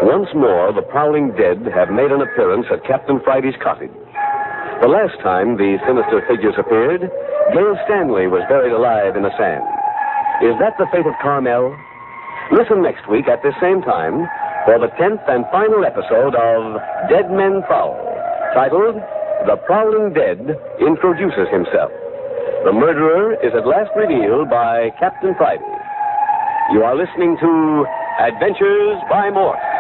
Once more, the prowling dead have made an appearance at Captain Friday's cottage. The last time these sinister figures appeared, Gail Stanley was buried alive in the sand. Is that the fate of Carmel? Listen next week at this same time for the 10th and final episode of Dead Men Prowl, titled The Prowling Dead Introduces Himself. The murderer is at last revealed by Captain Friday. You are listening to Adventures by Morse.